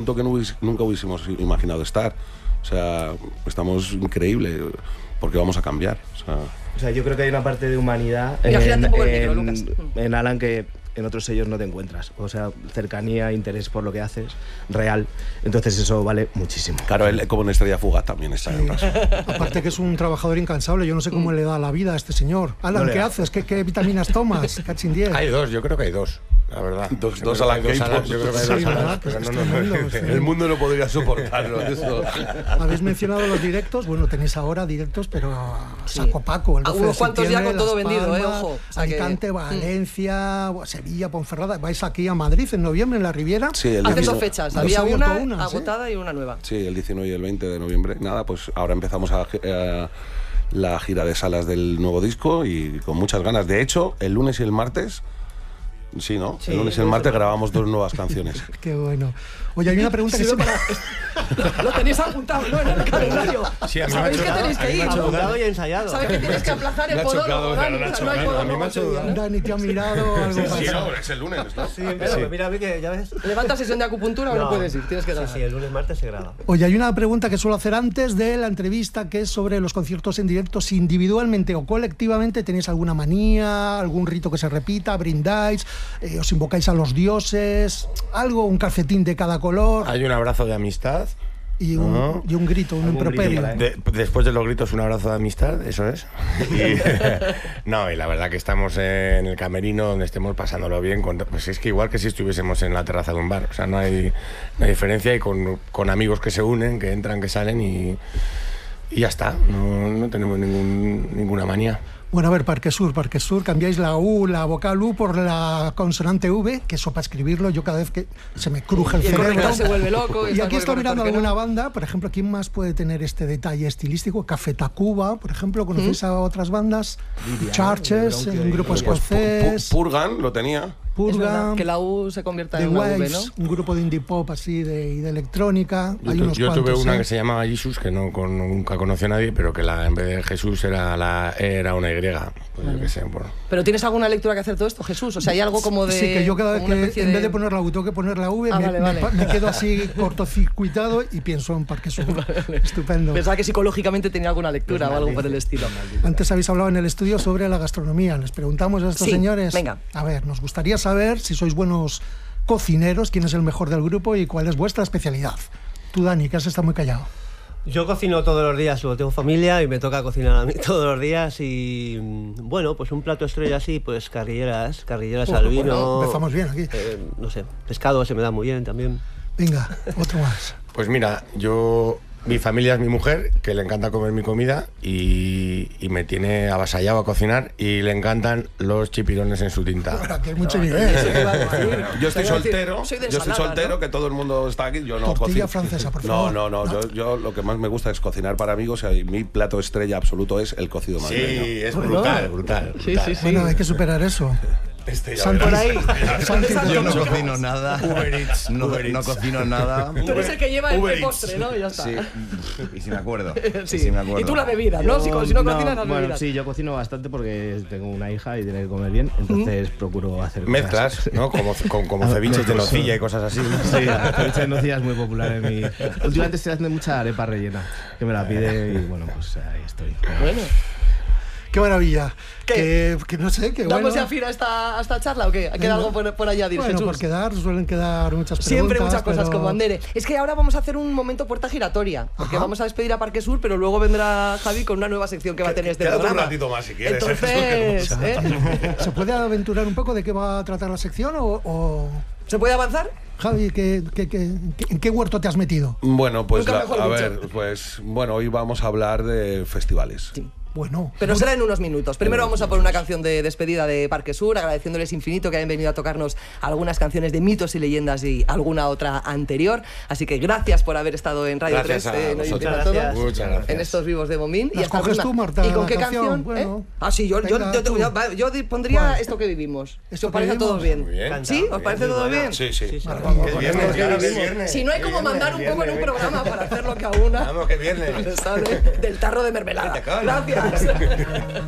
punto que nunca hubiésemos imaginado estar. O sea, estamos increíble porque vamos a cambiar. O sea, yo creo que hay una parte de humanidad en Alan que en otros sellos no te encuentras. O sea, cercanía, interés por lo que haces, real. Entonces eso vale muchísimo. Claro, él como una estrella fugaz también está en raso. Aparte que es un trabajador incansable. Yo no sé cómo le da la vida a este señor. Alan, ¿qué haces? ¿Qué vitaminas tomas? Cachín 10. Hay dos, yo creo que hay dos. La verdad. Dos Alan Capes. Yo creo que hay dos Alan. Pues El mundo no podría soportarlo. Eso. Habéis mencionado los directos. Bueno, tenéis ahora directos, pero saco paco. El 12 unos cuantos de ya con todo Las vendido, Palmas, ojo. O sea Alicante, Valencia, Sevilla, Ponferrada. Vais aquí a Madrid en noviembre, en la Riviera. Sí, hace 2 fechas. Había una agotada y una nueva. Sí, el 19 y el 20 de noviembre. Nada, pues ahora empezamos la gira de salas del nuevo disco y con muchas ganas. De hecho, el lunes y el martes... Sí, ¿no? Sí, el lunes y el martes grabamos 2 nuevas canciones. Qué bueno. Oye, hay una pregunta que Lo tenéis apuntado, ¿no? En el calendario. Sí, a mí ¿Sabéis que tenéis que ir? Apuntado y ensayado. ¿Sabéis que tienes que aplazar el podólogo? A mí me ha chocado. Dani te ha mirado algo Sí, no, es el lunes, ¿no? Sí, pero mira, a mí que ya ves. ¿Levanta sesión de acupuntura o no puedes ir? Tienes que grabar. Sí, el lunes, martes se graba. Oye, hay una pregunta que suelo hacer antes de la entrevista, que es sobre los conciertos en directo. Si individualmente o colectivamente tenéis alguna manía, algún rito que se repita, brindáis, os invocáis a los dioses, algo, un calcetín de cada color. Hay un abrazo de amistad. Y un grito, un improperio. Después de los gritos, un abrazo de amistad, eso es. No, y la verdad que estamos en el camerino donde estemos pasándolo bien. Pues es que igual que si estuviésemos en la terraza de un bar. O sea, no hay diferencia, y con amigos que se unen, que entran, que salen y ya está. No tenemos ninguna manía. Bueno, a ver, Parque Sur, cambiáis la U, la vocal U por la consonante V, que eso para escribirlo, yo cada vez que se me cruje el cerebro. Se vuelve loco. Y aquí estoy mirando alguna banda, por ejemplo, ¿quién más puede tener este detalle estilístico? Café Tacuba, por ejemplo, ¿conocéis a otras bandas? Churches, un grupo escocés. Purgan lo tenía. Purgan, que la U se convierta The en una V, Waves, ¿no? un grupo de indie pop así de electrónica. Yo tuve una que se llamaba Jesus, que nunca conocí a nadie, pero que en vez de Jesús era una Y. Pues yo qué sé, ¿Pero tienes alguna lectura que hacer todo esto, Jesús? O sea, ¿hay algo como de...? Sí, que yo cada vez que en vez de poner la U tengo que poner la V, me quedo así cortocircuitado y pienso en Parque Sur. Estupendo. Pensaba que psicológicamente tenía alguna lectura o algo por el estilo. Antes habéis hablado en el estudio sobre la gastronomía. Les preguntamos a estos señores. Venga. A ver, nos gustaría saber si sois buenos cocineros, quién es el mejor del grupo y cuál es vuestra especialidad. Tú, Dani, que has estado muy callado. Yo cocino todos los días, luego tengo familia y me toca cocinar a mí todos los días y bueno, pues un plato estrella así, pues carrilleras al vino. Bueno, empezamos bien aquí. No sé, pescado se me da muy bien también. Venga, otro más. Pues mira, mi familia es mi mujer, que le encanta comer mi comida y me tiene avasallado a cocinar, y le encantan los chipirones en su tinta. Bueno, que hay mucho nivel. Yo estoy soltero, que todo el mundo está aquí. Yo no tortilla cocino. francesa, por favor. No. Yo lo que más me gusta es cocinar para amigos, y mi plato estrella absoluto es el cocido madrileño. Sí, es brutal. Sí. Bueno, hay que superar eso. Por ahí. Yo no cocino nada. No cocino nada. Tú eres el que lleva el postre, ¿no? Y ya está. Sí. Y si me acuerdo. Sí. Si me acuerdo. Y tú la bebida, ¿no? Si no cocinas, las bueno, bebidas. sí, yo cocino bastante porque tengo una hija y tiene que comer bien, entonces procuro hacer mezclas, cosas. ¿no? Como ceviches de nocilla y cosas así. Sí, el ceviche de nocilla es muy popular en mi... Últimamente estoy haciendo mucha arepa rellena, que me la pide y bueno, pues ahí estoy. Bueno. ¡Qué maravilla! ¿Qué? Que no sé, que bueno. ¿Damos ya fin a esta charla o qué? ¿Queda algo por añadir, bueno, Jesús? por quedar, suelen quedar muchas preguntas. Siempre muchas cosas pero... con Bandere. Es que ahora vamos a hacer un momento puerta giratoria, porque vamos a despedir a Parque Sur, pero luego vendrá Javi con una nueva sección que va a tener este programa. un ratito más si quieres. Entonces, ¿se puede aventurar un poco de qué va a tratar la sección o... ¿Se puede avanzar? Javi, ¿en qué huerto te has metido? Bueno, pues Nunca hoy vamos a hablar de festivales. Sí. Bueno. Pero será en unos minutos. Primero vamos a poner una canción de despedida de Parque Sur, agradeciéndoles infinito que hayan venido a tocarnos algunas canciones de mitos y leyendas y alguna otra anterior. Así que gracias por haber estado en Radio 3. Muchas gracias. En estos vivos de Momín. ¿Las coges tú, Marta? ¿Y con qué canción? Bueno, sí, yo pondría esto que vivimos. ¿Os parece a todos bien? ¿Sí? ¿Os parece todo bien? Sí. Si no hay como mandar un poco en un programa para hacerlo que a una. Vamos, que viernes. Del tarro de mermelada. Gracias.